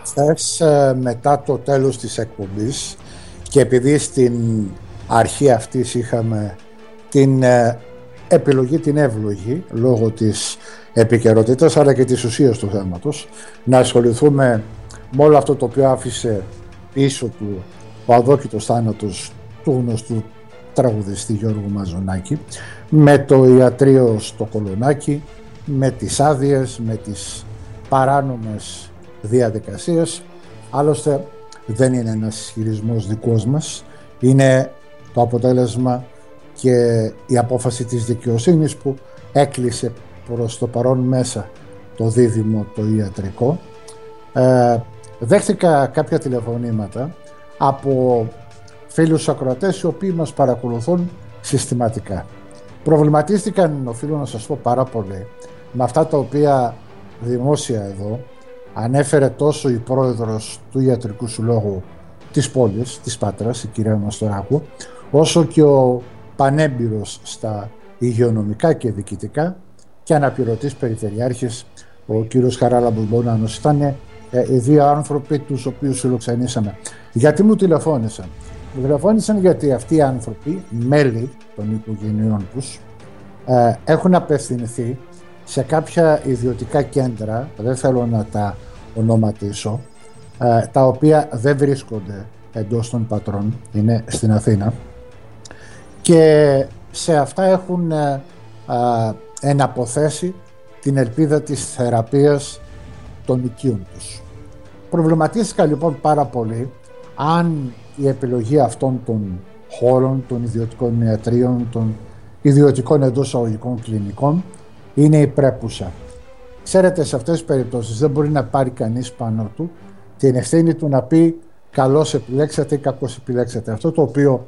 Χθες, μετά το τέλος της εκπομπής, και επειδή στην αρχή αυτής είχαμε την επιλογή την εύλογη λόγω της επικαιρότητας αλλά και της ουσίας του θέματος, να ασχοληθούμε με όλο αυτό το οποίο άφησε πίσω του ο αδόκητος θάνατος του γνωστού τραγουδιστή Γιώργου Μαζονάκη, με το ιατρείο στο Κολονάκι, με τις άδειες, με τις παράνομες διαδικασίες. Άλλωστε δεν είναι ένας ισχυρισμός δικός μας, είναι το αποτέλεσμα και η απόφαση της δικαιοσύνης που έκλεισε προς το παρόν μέσα το δίδυμο το ιατρικό. Δέχτηκα κάποια τηλεφωνήματα από φίλους ακροατές οι οποίοι μας παρακολουθούν συστηματικά. Προβληματίστηκαν, οφείλω να σας πω, πάρα πολύ με αυτά τα οποία δημόσια εδώ ανέφερε τόσο η πρόεδρος του Ιατρικού Συλλόγου της πόλης, της Πάτρας, η κυρία Μαστοράκου, όσο και ο πανέμπειρος στα υγειονομικά και διοικητικά και αναπληρωτής περιφερειάρχης, ο κύριος Χαράλαμπος Μπονάνος. Ήταν οι δύο άνθρωποι τους οποίους φιλοξενήσαμε. Γιατί μου τηλεφώνησαν? Μου τηλεφώνησαν γιατί αυτοί οι άνθρωποι, μέλη των οικογενειών τους, έχουν απευθυνθεί σε κάποια ιδιωτικά κέντρα, δεν θέλω να τα ονοματίσω, τα οποία δεν βρίσκονται εντός των Πατρών, είναι στην Αθήνα, και σε αυτά έχουν εναποθέσει την ελπίδα της θεραπείας των οικείων τους. Προβληματίστηκα λοιπόν πάρα πολύ αν η επιλογή αυτών των χώρων, των ιδιωτικών ιατρίων, των ιδιωτικών εντός εισαγωγικών κλινικών είναι η πρέπουσα. Ξέρετε, σε αυτές τις περιπτώσεις δεν μπορεί να πάρει κανείς πάνω του την ευθύνη του να πει καλώς επιλέξατε ή κακώς επιλέξατε. Αυτό το οποίο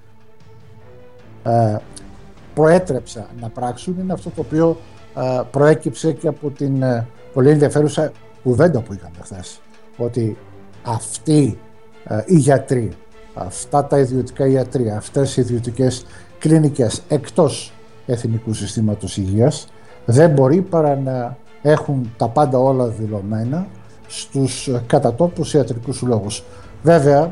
προέτρεψα να πράξουν είναι αυτό το οποίο προέκυψε και από την πολύ ενδιαφέρουσα κουβέντα που είχαμε χθες, ότι αυτοί οι γιατροί, αυτά τα ιδιωτικά ιατρεία, αυτές οι ιδιωτικές κλινικές εκτός Εθνικού Συστήματος Υγείας δεν μπορεί παρά να έχουν τα πάντα όλα δηλωμένα στους κατατόπους ιατρικούς συλλόγους. Βέβαια,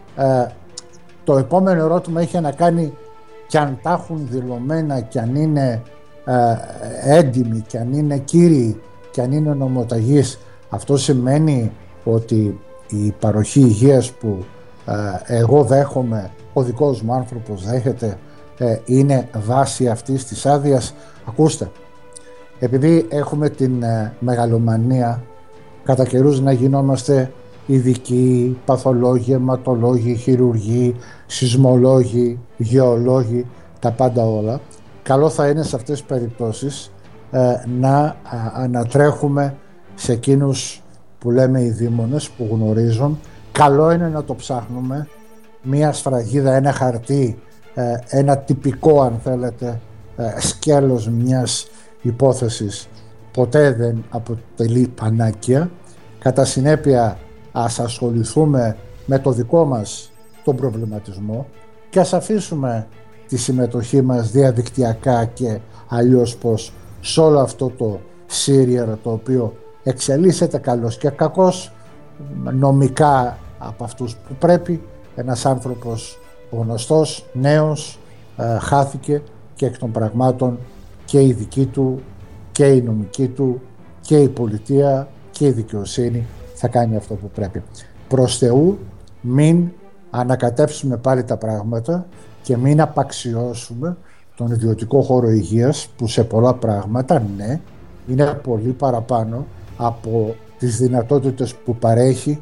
το επόμενο ερώτημα είχε να κάνει και αν τα έχουν δηλωμένα και αν είναι έντιμοι και αν είναι κύριοι και αν είναι νομοταγείς. Αυτό σημαίνει ότι η παροχή υγείας που εγώ δέχομαι, ο δικός μου άνθρωπος δέχεται, είναι βάση αυτής της άδειας? Ακούστε, επειδή έχουμε την μεγαλομανία κατά καιρούς να γινόμαστε ειδικοί, παθολόγοι, αιματολόγοι, χειρουργοί, σεισμολόγοι, γεωλόγοι, τα πάντα όλα, καλό θα είναι σε αυτές τις περιπτώσεις να ανατρέχουμε σε εκείνους που λέμε οι δήμονες που γνωρίζουν. Καλό είναι να το ψάχνουμε, μία σφραγίδα, ένα χαρτί, ένα τυπικό αν θέλετε σκέλος μιας υπόθεσης ποτέ δεν αποτελεί πανάκια. Κατά συνέπεια ας ασχοληθούμε με το δικό μας τον προβληματισμό και ας αφήσουμε τη συμμετοχή μας διαδικτυακά και αλλιώς πως σε όλο αυτό το σύριαρο το οποίο εξελίσσεται καλώς και κακώς νομικά από αυτούς που πρέπει. Ένας άνθρωπος γνωστός, νέος, χάθηκε και εκ των πραγμάτων και η δική του και η νομική του και η πολιτεία και η δικαιοσύνη θα κάνει αυτό που πρέπει. Προς Θεού μην ανακατέψουμε πάλι τα πράγματα και μην απαξιώσουμε τον ιδιωτικό χώρο υγείας που σε πολλά πράγματα, ναι, είναι πολύ παραπάνω από τις δυνατότητες που παρέχει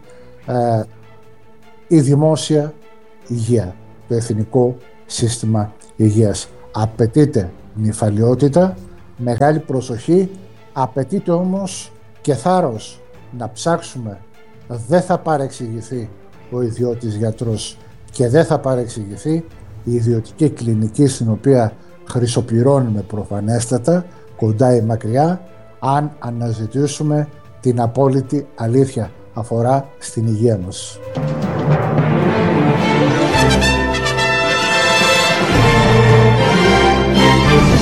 η δημόσια υγεία, το Εθνικό Σύστημα Υγείας. Απαιτείται νηφαλιότητα, μεγάλη προσοχή, απαιτείται όμως και θάρρος να ψάξουμε. Δεν θα παρεξηγηθεί ο ιδιώτης γιατρός και δεν θα παρεξηγηθεί η ιδιωτική κλινική στην οποία χρυσοπληρώνουμε προφανέστατα, κοντά ή μακριά, αν αναζητήσουμε την απόλυτη αλήθεια αφορά στην υγεία μας.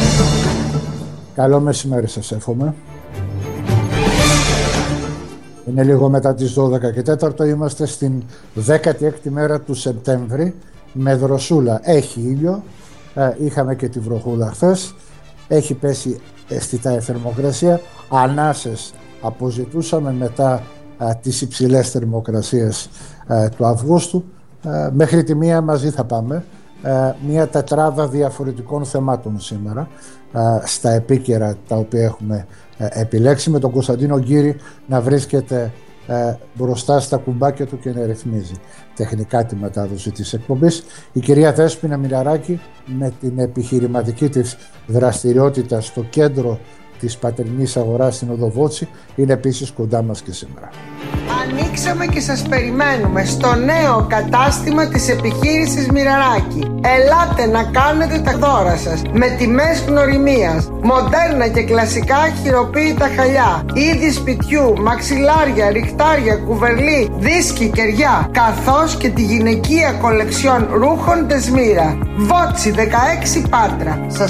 Καλό μεσημέρι σας εύχομαι. Είναι λίγο μετά τις 12 και 4, είμαστε στην 16η μέρα του Σεπτέμβρη με δροσούλα. Έχει ήλιο, είχαμε και τη βροχούλα χθες, έχει πέσει αισθητά η θερμοκρασία, ανάσες αποζητούσαμε μετά τις υψηλές θερμοκρασίες του Αυγούστου. Μέχρι τη μία μαζί θα πάμε, μια τετράδα διαφορετικών θεμάτων σήμερα στα επίκαιρα τα οποία έχουμε επιλέξει, με τον Κωνσταντίνο Γκύρη να βρίσκεται μπροστά στα κουμπάκια του και να ρυθμίζει τεχνικά τη μετάδοση της εκπομπής. Η κυρία Δέσποινα Μιλαράκη με την επιχειρηματική της δραστηριότητα στο κέντρο της Πατερινής Αγοράς στην Οδοβότση είναι επίσης κοντά μας και σήμερα. Ανοίξαμε και σας περιμένουμε στο νέο κατάστημα της επιχείρησης Μιλαράκη. Ελάτε να κάνετε τα δώρα σας με τιμές γνωριμίας, μοντέρνα και κλασικά χειροποίητα χαλιά, είδη σπιτιού, μαξιλάρια, ριχτάρια, κουβερλί, δίσκοι, κεριά, καθώς και τη γυναικεία κολεξιόν ρούχων Τεσμύρα. Βότσι 16 Πάτρα. Σας